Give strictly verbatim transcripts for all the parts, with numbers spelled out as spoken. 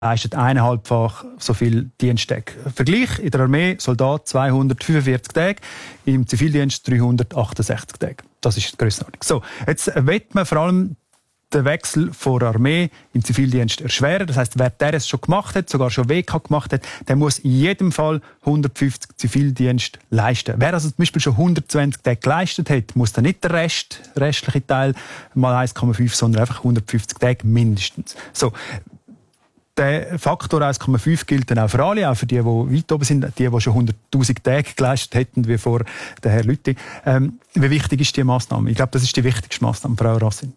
leistet eineinhalbfach so viel Diensttage. Vergleich: in der Armee Soldat zweihundertfünfundvierzig Tage, im Zivildienst dreihundertachtundsechzig Tage. Das ist die Grössenordnung. So, jetzt will man vor allem den Wechsel von der Armee im Zivildienst erschweren. Das heisst, wer der es schon gemacht hat, sogar schon W K gemacht hat, der muss in jedem Fall hundertfünfzig Zivildienst leisten. Wer also zum Beispiel schon hundertzwanzig Tage geleistet hat, muss dann nicht der Rest, restliche Teil mal eins Komma fünf, sondern einfach hundertfünfzig Tage mindestens. So. Der Faktor eins Komma fünf gilt dann auch für alle, auch für die, die weit oben sind, die, die schon hunderttausend Tage geleistet hätten, wie vor der Herr Lüthi. Ähm, wie wichtig ist diese Massnahme? Ich glaube, das ist die wichtigste Massnahme, Frau Racine.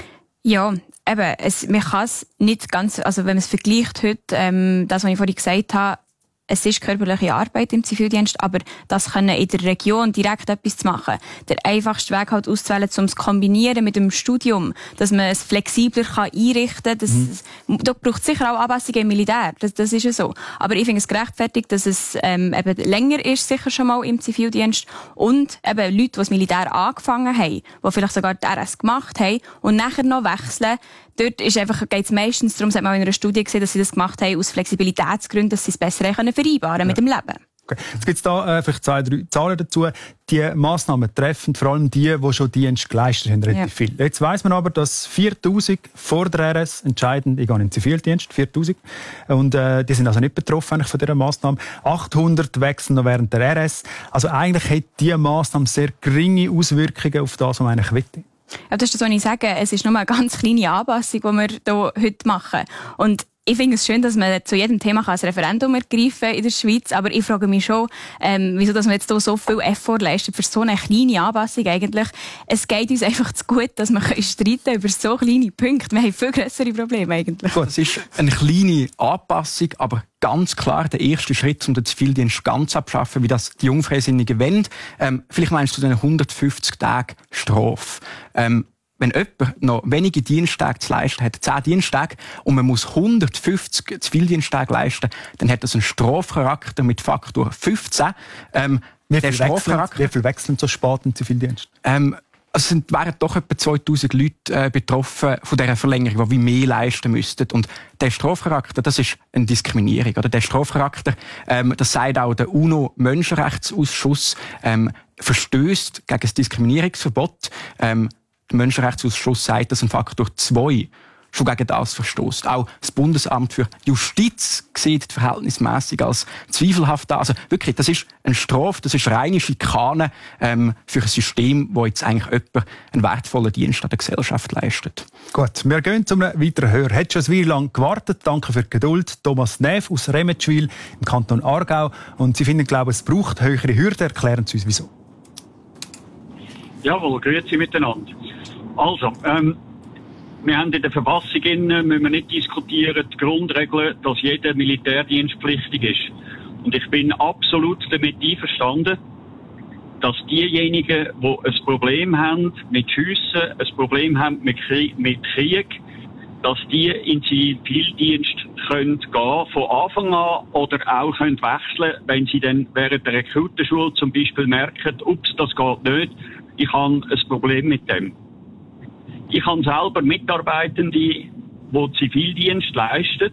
Ja, eben, es, man kann es nicht ganz, also wenn man es vergleicht heute, ähm, das, was ich vorhin gesagt habe, es ist körperliche Arbeit im Zivildienst, aber das können in der Region direkt etwas zu machen. Der einfachste Weg halt auszuwählen, um es zu kombinieren mit dem Studium, dass man es flexibler kann einrichten kann. Das, mhm. Da braucht es sicher auch Anpassungen im Militär, das, das ist ja so. Aber ich finde es gerechtfertigt, dass es ähm, eben länger ist, sicher schon mal im Zivildienst, und eben Leute, die das Militär angefangen haben, die vielleicht sogar die R S gemacht haben und nachher noch wechseln. Dort ist einfach, geht es meistens darum, das hat man in einer Studie gesehen, dass sie das gemacht haben aus Flexibilitätsgründen, dass sie es besser können vereinbaren ja. mit dem Leben. Okay. Jetzt gibt es da äh, vielleicht zwei, drei Zahlen dazu. Die Massnahmen treffen vor allem die, die schon Dienst geleistet haben, relativ ja. viel. Jetzt weiss man aber, dass viertausend vor der R S entscheiden, ich gehe in den Zivildienst, viertausend. Und äh, die sind also nicht betroffen eigentlich von dieser Massnahme. achthundert wechseln noch während der R S. Also eigentlich hat diese Massnahme sehr geringe Auswirkungen auf das, was man eigentlich will. Ja, das ist das, was ich sage. Es ist nur eine ganz kleine Anpassung, die wir hier heute machen. Und ich finde es schön, dass man zu jedem Thema ein Referendum ergreifen kann in der Schweiz. Aber ich frage mich schon, ähm, wieso dass man jetzt hier so viel Effort leistet für so eine kleine Anpassung eigentlich. Es geht uns einfach zu gut, dass wir streiten über so kleine Punkte. Wir haben viel grössere Probleme eigentlich. Gut, es ist eine kleine Anpassung, aber ganz klar der erste Schritt, um den Zivildienst ganz abzuschaffen, wie das die Jungfreisinnigen wollen. Ähm, vielleicht meinst du den hundertfünfzig Tage Strafe. Ähm, Wenn jemand noch wenige Diensttage zu leisten hat, zehn Diensttage, und man muss hundertfünfzig Zivildiensttage leisten, dann hat das einen Strafcharakter mit Faktor fünfzehn. Ähm, wie viel wechseln, wie viel wechseln so spät im Zivildienst? Ähm, Also es sind, wären doch etwa zweitausend Leute äh, betroffen von dieser Verlängerung, die wie mehr leisten müssten. Und der Strafcharakter, das ist eine Diskriminierung. Oder der Strafcharakter, ähm, das sagt auch der UNO-Menschenrechtsausschuss, ähm, verstößt gegen das Diskriminierungsverbot. Ähm, der Menschenrechtsausschuss sagt, dass ein Faktor zwei schon gegen das verstößt. Auch das Bundesamt für Justiz sieht die verhältnismäßig als zweifelhaft an. Also wirklich, das ist eine Strafe, das ist reine Schikane ähm, für ein System, das jetzt eigentlich jemand einen wertvollen Dienst an der Gesellschaft leistet. Gut, wir gehen zum weiteren Hör. Hat schon ein lang gewartet. Danke für die Geduld. Thomas Neff aus Remetschwil im Kanton Aargau. Und Sie finden, glaube ich, es braucht höhere Hürden. Erklären Sie uns, wieso. Jawohl, grüezi miteinander. Also, ähm, wir haben in der Verfassung, müssen wir nicht diskutieren, die Grundregel, dass jeder Militärdienstpflichtig ist. Und ich bin absolut damit einverstanden, dass diejenigen, die ein Problem haben mit Schiessen, ein Problem haben mit Krieg, mit Krieg, dass die in den Zivildienst können gehen von Anfang an oder auch können wechseln, wenn sie dann während der Rekrutenschule zum Beispiel merken, ups, das geht nicht, ich habe ein Problem mit dem. Ich habe selber Mitarbeitende, die Zivildienst leisten.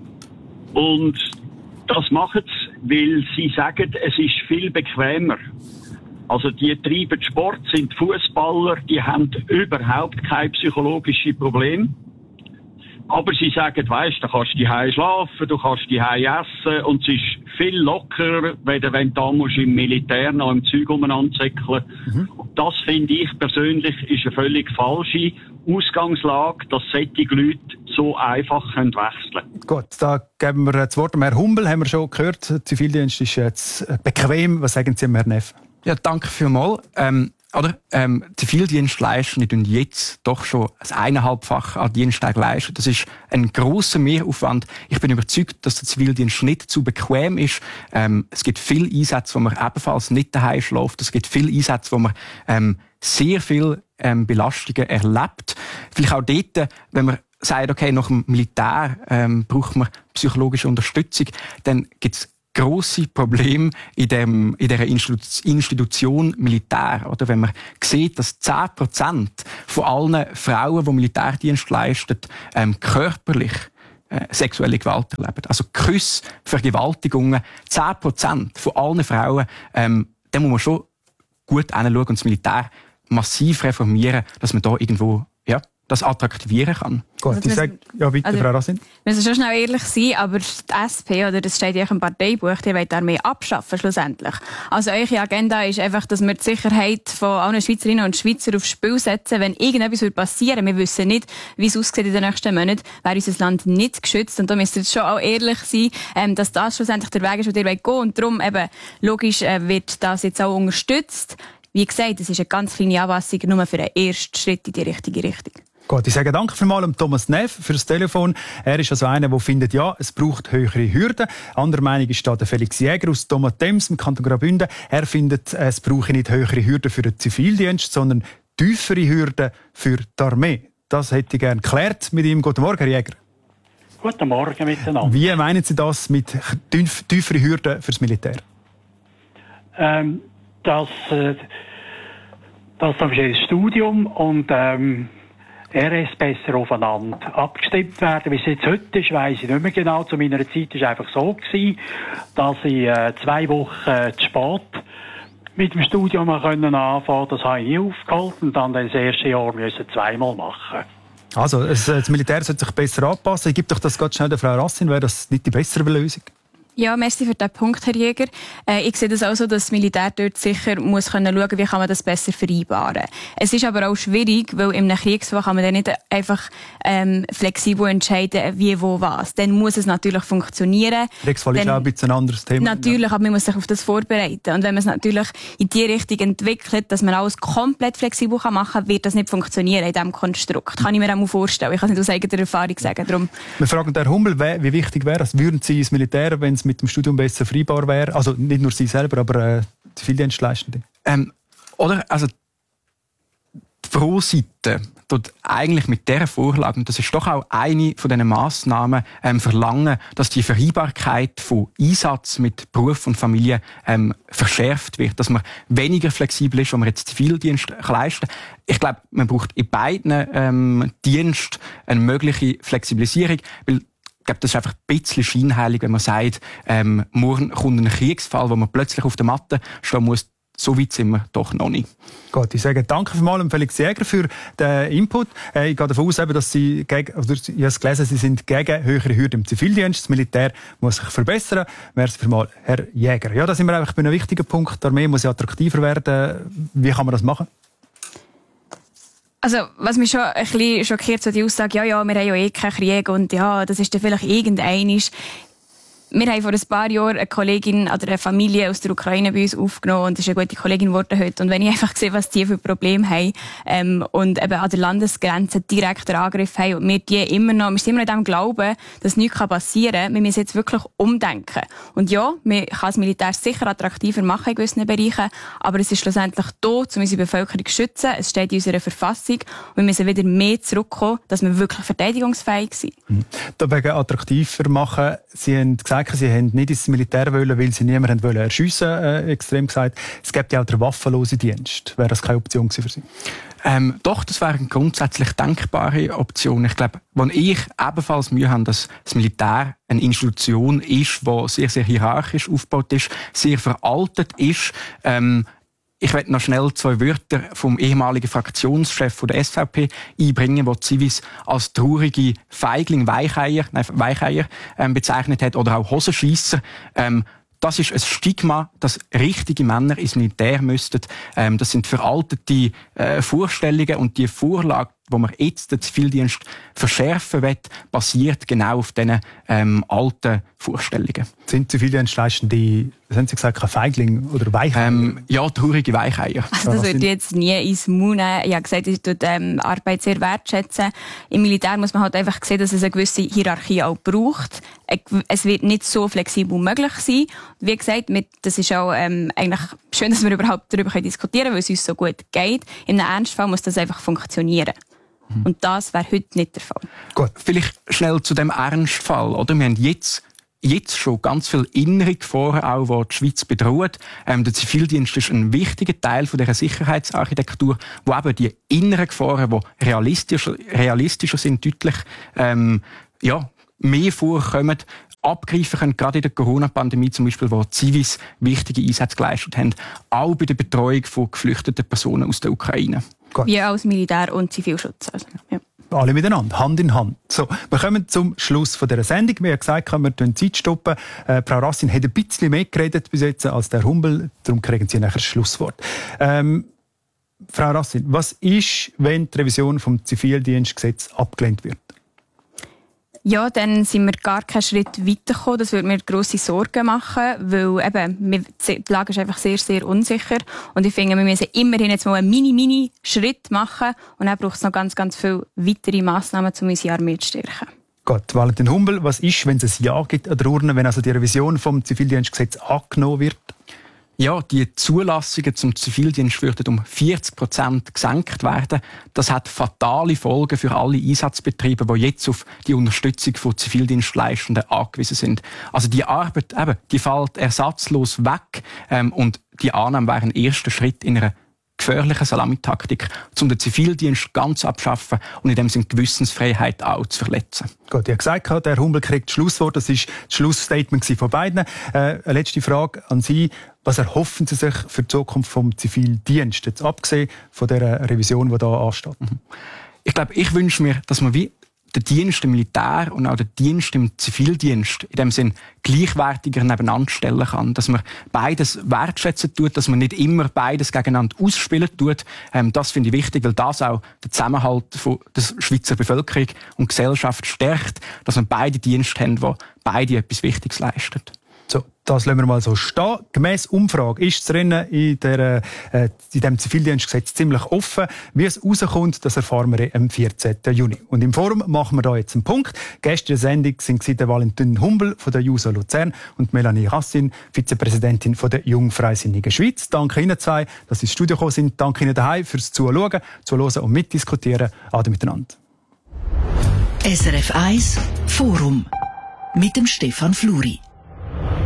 Und das machen sie, weil sie sagen, es ist viel bequemer. Also die treiben Sport, sind Fußballer, die haben überhaupt kein psychologisches Problem. Aber sie sagen, weisst, du kannst die Hause schlafen, du kannst die Hause essen, und es ist viel lockerer, wenn du, wenn du da musst im Militär noch im Zeug umeinander zickeln. Mhm. Und das finde ich persönlich ist eine völlig falsche Ausgangslage, dass solche Leute so einfach wechseln können. Gut, da geben wir das Wort an Herrn Humbel, haben wir schon gehört. Der Zivildienst ist jetzt bequem. Was sagen Sie, Herr Neff? Ja, danke vielmals. Ähm, Oder, ähm, Zivildienstleistende tun jetzt doch schon das eineinhalbfache an Diensttagen leisten. Das ist ein grosser Mehraufwand. Ich bin überzeugt, dass der Zivildienst nicht zu bequem ist. Ähm, es gibt viele Einsätze, wo man ebenfalls nicht daheim schläft. Es gibt viele Einsätze, wo man ähm, sehr viel ähm, Belastungen erlebt. Vielleicht auch dort, wenn man sagt, okay, nach dem Militär ähm, braucht man psychologische Unterstützung, dann gibt's grosse Probleme in, dem, in dieser Institution Militär. Oder wenn man sieht, dass zehn Prozent von allen Frauen, die Militärdienst leisten, ähm, körperlich äh, sexuelle Gewalt erleben. Also Küsse, Vergewaltigungen, zehn Prozent von allen Frauen, ähm, da muss man schon gut hinschauen und das Militär massiv reformieren, dass man da irgendwo ja, das attraktivieren kann. Gut, also, ich sage, ja bitte, also, Frau Rassin. Wir müssen schon schnell ehrlich sein, aber die S P, oder das steht ja auch im Parteibuch, die wollen die Armee abschaffen schlussendlich. Also eure Agenda ist einfach, dass wir die Sicherheit von allen Schweizerinnen und Schweizern aufs Spiel setzen. Wenn irgendetwas passieren würde, wir wissen nicht, wie es aussieht in den nächsten Monaten, wäre unser Land nicht geschützt. Und da müsst ihr jetzt schon auch ehrlich sein, ähm, dass das schlussendlich der Weg ist, den ihr gehen wollt. Und darum eben, logisch äh, wird das jetzt auch unterstützt. Wie gesagt, es ist eine ganz kleine Anpassung, nur für einen ersten Schritt in die richtige Richtung. Gut, ich sage danke vielmals dem Thomas Neff für das Telefon. Er ist also einer, der findet, ja, es braucht höhere Hürden. Andere Meinung ist da der Felix Jäger aus Thomas-Thems im Kanton Graubünden. Er findet, es brauche nicht höhere Hürden für den Zivildienst, sondern tiefere Hürden für die Armee. Das hätte ich gerne geklärt mit ihm. Guten Morgen, Herr Jäger. Guten Morgen miteinander. Wie meinen Sie das mit tief, tieferen Hürden für das Militär? Ähm, das, äh, das ist ein Studium und ähm, R S besser aufeinander abgestimmt werden. Wie es jetzt heute ist, weiss ich nicht mehr genau. Zu meiner Zeit war es einfach so gewesen, dass ich äh, zwei Wochen äh, zu spät mit dem Studium anfangen konnte. Das habe ich nie aufgeholt und dann das erste Jahr müssen zweimal machen. Also, das Militär sollte sich besser anpassen. Ich gebe doch das ganz schnell der Frau Rassin. Wäre das nicht die bessere Lösung? Ja, merci für diesen Punkt, Herr Jäger. Äh, ich sehe das auch so, dass das Militär dort sicher muss können schauen, wie kann man das besser vereinbaren. Es ist aber auch schwierig, weil in einem Kriegsfall kann man dann nicht einfach ähm, flexibel entscheiden, wie, wo, was. Dann muss es natürlich funktionieren. Kriegsfall ist auch ein bisschen ein anderes Thema. Natürlich, ja. Aber man muss sich auf das vorbereiten. Und wenn man es natürlich in die Richtung entwickelt, dass man alles komplett flexibel machen kann, wird das nicht funktionieren in diesem Konstrukt. Kann ich mir auch mal vorstellen. Ich kann es nicht aus eigener Erfahrung sagen. Darum. Wir fragen Herrn Hummel, wie wichtig wäre es, würden Sie ins Militär, wenn es mit dem Studium besser vereinbar wäre? Also nicht nur Sie selber, aber äh, Zivildienstleistende. Ähm, oder, also die Pro-Seite tut eigentlich mit dieser Vorlage, und das ist doch auch eine von diesen Massnahmen, ähm, verlangen, dass die Vereinbarkeit von Einsatz mit Beruf und Familie ähm, verschärft wird, dass man weniger flexibel ist, wenn man jetzt Zivildienst leisten kann. Ich glaube, man braucht in beiden ähm, Diensten eine mögliche Flexibilisierung, weil ich glaube, das ist einfach ein bisschen scheinheilig, wenn man sagt, ähm, morgen kommt ein Kriegsfall, wo man plötzlich auf der Matte stehen muss. So weit sind wir doch noch nicht. Gut, ich sage danke vielmals Felix Jäger für den Input. Ich gehe davon aus, dass Sie, gegen, oder ich habe es gelesen, Sie sind gegen höhere Hürden im Zivildienst. Das Militär muss sich verbessern. Merci vielmals, Herr Jäger. Ja, da sind wir einfach bei einem wichtigen Punkt. Die Armee muss ja attraktiver werden. Wie kann man das machen? Also, was mich schon ein bisschen schockiert, so die Aussage, ja, ja, wir haben ja eh keinen Krieg und ja, das ist dann vielleicht irgendeinisch. Wir haben vor ein paar Jahren eine Kollegin oder eine Familie aus der Ukraine bei uns aufgenommen und das ist eine gute Kollegin geworden heute. Und wenn ich einfach sehe, was die für Probleme haben ähm, und eben an der Landesgrenze direkt den Angriff haben und wir die immer noch, wir sind immer noch in dem Glauben, dass nichts passieren kann, wir müssen jetzt wirklich umdenken. Und ja, man kann das Militär sicher attraktiver machen in gewissen Bereichen, aber es ist schlussendlich da, um unsere Bevölkerung zu schützen. Es steht in unserer Verfassung und wir müssen wieder mehr zurückkommen, dass wir wirklich verteidigungsfähig sind. Mhm. Da wegen attraktiver machen, Sie haben gesagt, Sie haben nicht ins Militär wollen, weil Sie niemanden wollen erschiessen, äh, extrem gesagt. Es gibt ja auch den waffenlosen Dienst. Wäre das keine Option für Sie? Ähm, doch, das wäre eine grundsätzlich denkbare Option. Ich glaube, wenn ich ebenfalls Mühe habe, dass das Militär eine Institution ist, die sehr, sehr hierarchisch aufgebaut ist, sehr veraltet ist, ähm, ich werde noch schnell zwei Wörter vom ehemaligen Fraktionschef der S V P einbringen, der Zivis als traurige Feigling, Weicheier, nein, Weicheier ähm, bezeichnet hat, oder auch Hosenscheisser. Ähm, das ist ein Stigma, dass richtige Männer ins Militär müssten. Ähm, das sind veraltete äh, Vorstellungen und die Vorlage, wo man jetzt den Zivildienst verschärfen will, basiert genau auf diesen ähm, alten Vorstellungen. Sind Zivildienstleistende, was haben Sie gesagt, kein Feigling oder Weicheier? Ähm, ja, traurige Weicheier. Also das würde ich jetzt nie ins Mund nehmen. Ich habe gesagt, ich tue ähm, Arbeit sehr wertschätzen. Im Militär muss man halt einfach sehen, dass es eine gewisse Hierarchie auch braucht. Es wird nicht so flexibel möglich sein. Wie gesagt, mit, das ist auch ähm, eigentlich schön, dass wir überhaupt darüber diskutieren können, weil es uns so gut geht. In einem Ernstfall muss das einfach funktionieren. Und das wäre heute nicht der Fall. Gut, vielleicht schnell zu dem Ernstfall. Oder? Wir haben jetzt, jetzt schon ganz viele innere Gefahren, auch, die die Schweiz bedroht. Ähm, der Zivildienst ist ein wichtiger Teil von dieser Sicherheitsarchitektur, wo eben die inneren Gefahren, die realistischer, realistischer sind, deutlich ähm, ja, mehr vorkommen, abgreifen können, gerade in der Corona-Pandemie zum Beispiel, wo die Zivis wichtige Einsätze geleistet haben, auch bei der Betreuung von geflüchteten Personen aus der Ukraine. Gut. Wie als Militär- und Zivilschutz. Also, ja. Alle miteinander, Hand in Hand. So, wir kommen zum Schluss von dieser Sendung. Wir haben gesagt, wir stoppen Zeit stoppen. Äh, Frau Rassin hat ein bisschen mehr geredet bis jetzt als der Humbel, darum kriegen Sie nachher das Schlusswort. Ähm, Frau Rassin, was ist, wenn die Revision vom Zivildienstgesetz abgelehnt wird? Ja, dann sind wir gar keinen Schritt weitergekommen. Das würde mir grosse Sorgen machen, weil eben, die Lage ist einfach sehr, sehr unsicher. Und ich finde, wir müssen immerhin jetzt mal einen Mini-Mini-Schritt machen. Und dann braucht es noch ganz, ganz viele weitere Massnahmen, um unsere Armee zu stärken. Gut, Valentin Humbel, was ist, wenn es ein Ja gibt an der Urne, wenn also die Revision vom Zivildienstgesetz angenommen wird? Ja, die Zulassungen zum Zivildienst würden um vierzig Prozent gesenkt werden. Das hat fatale Folgen für alle Einsatzbetriebe, die jetzt auf die Unterstützung von Zivildienstleistenden angewiesen sind. Also die Arbeit, eben, die fällt ersatzlos weg, ähm, und die Annahme wäre ein erster Schritt in einer gefährlichen Salamitaktik, um den Zivildienst ganz abschaffen und in dem Sinne Gewissensfreiheit auch zu verletzen. Gut, ich habe gesagt, der Humbel kriegt das Schlusswort. Das war das Schlussstatement von beiden. Äh, eine letzte Frage an Sie. Was erhoffen Sie sich für die Zukunft vom Zivildienst, jetzt abgesehen von der Revision, die da ansteht? Ich glaube, ich wünsche mir, dass man wie den Dienst im Militär und auch den Dienst im Zivildienst in dem Sinn gleichwertiger nebeneinander stellen kann. Dass man beides wertschätzen tut, dass man nicht immer beides gegeneinander ausspielen tut. Ähm, das finde ich wichtig, weil das auch den Zusammenhalt von der Schweizer Bevölkerung und Gesellschaft stärkt, dass man beide Dienste haben, die beide etwas Wichtiges leisten. So, das lassen wir mal so stehen. Gemäss Umfrage ist das Rennen in, der, äh, in diesem Zivildienstgesetz ziemlich offen. Wie es rauskommt, das erfahren wir am vierzehnten Juni. Und im Forum machen wir da jetzt einen Punkt. Gäste der Sendung sind der Valentin Humbel von der JUSO Luzern und Melanie Rassin, Vizepräsidentin von der Jungfreisinnigen Schweiz. Danke Ihnen zwei, dass Sie ins Studio gekommen sind. Danke Ihnen daheim fürs Zuschauen, Zuhören und Mitdiskutieren. Ade miteinander. S R F eins Forum mit dem Stefan Fluri.